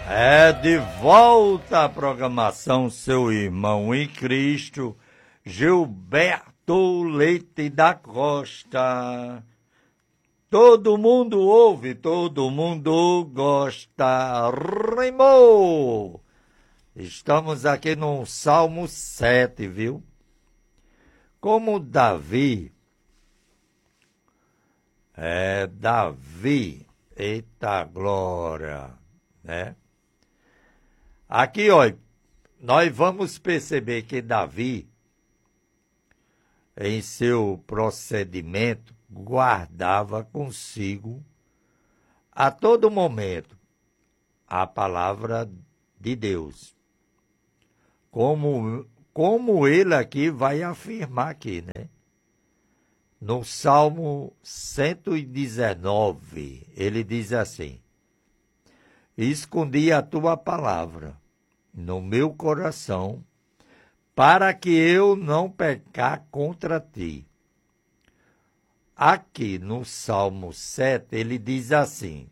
É de volta à programação, seu irmão em Cristo, Gilberto Leite da Costa. Todo mundo ouve, todo mundo gosta. Rimou! Estamos aqui no Salmo 7, viu? Como Davi, eita glória, né? Aqui, olha, nós vamos perceber que Davi, em seu procedimento, guardava consigo a todo momento a palavra de Deus. Como ele aqui vai afirmar aqui, né? No Salmo 119, ele diz assim: escondi a tua palavra no meu coração, para que eu não pecar contra ti. Aqui no Salmo 7, ele diz assim: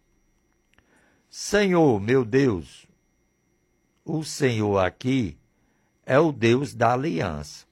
Senhor, meu Deus, o Senhor aqui é o Deus da aliança,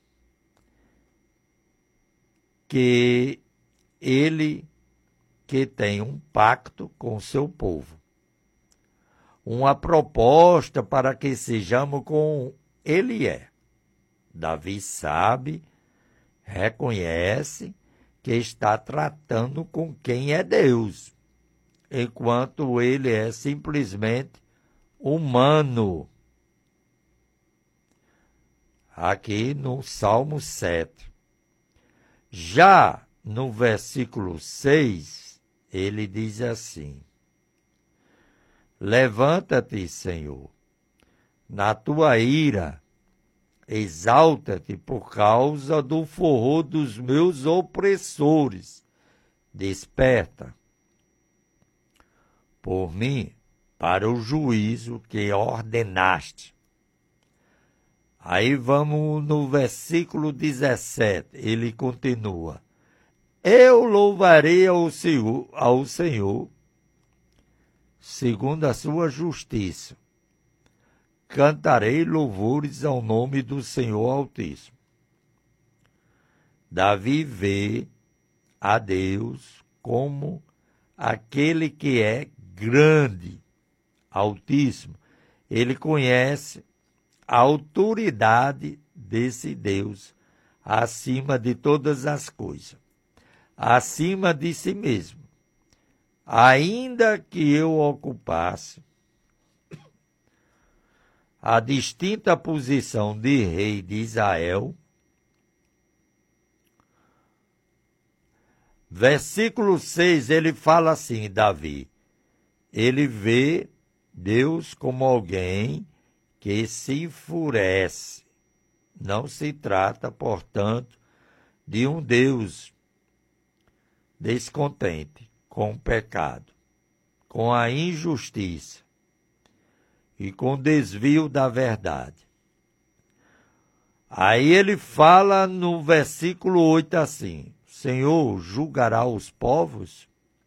que ele que tem um pacto com o seu povo, uma proposta para que sejamos como ele é. Davi sabe, reconhece que está tratando com quem é Deus, enquanto ele é simplesmente humano. Aqui no Salmo 7. Já no versículo 6, ele diz assim: levanta-te, Senhor, na tua ira, exalta-te por causa do forró dos meus opressores. Desperta por mim para o juízo que ordenaste. Aí vamos no versículo 17, ele continua: eu louvarei ao Senhor segundo a sua justiça. Cantarei louvores ao nome do Senhor Altíssimo. Davi vê a Deus como aquele que é grande, Altíssimo. Ele conhece a autoridade desse Deus acima de todas as coisas, acima de si mesmo. Ainda que eu ocupasse a distinta posição de rei de Israel, versículo 6, ele fala assim, Davi, ele vê Deus como alguém que se enfurece. Não se trata, portanto, de um Deus descontente com o pecado, com a injustiça e com o desvio da verdade. Aí ele fala no versículo 8 assim: Senhor, julgará os povos?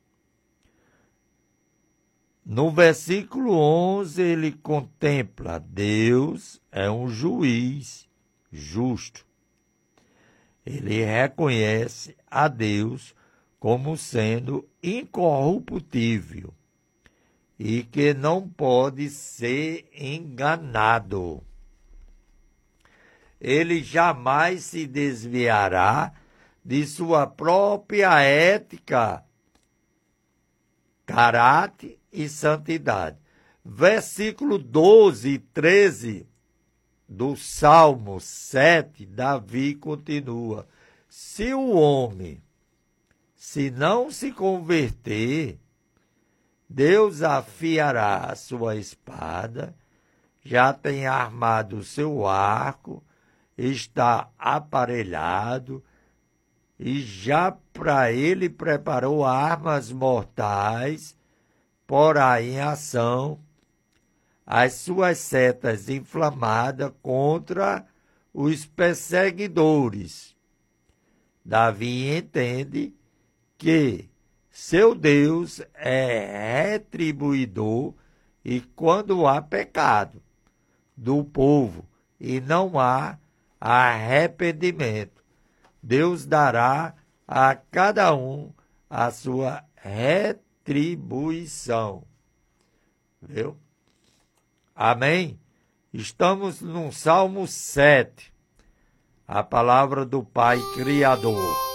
No versículo 11 ele contempla: Deus é um juiz justo. Ele reconhece a Deus como sendo incorruptível e que não pode ser enganado. Ele jamais se desviará de sua própria ética, caráter e santidade. Versículo 12 e 13 do Salmo 7, Davi continua: se o homem, se não se converter, Deus afiará a sua espada, já tem armado o seu arco, está aparelhado, e já para ele preparou armas mortais, porá em ação as suas setas inflamadas contra os perseguidores. Davi entende que seu Deus é retribuidor E quando há pecado do povo e não há arrependimento, Deus dará a cada um a sua retribuição. Viu? Amém? Estamos no Salmo 7, a palavra do Pai Criador.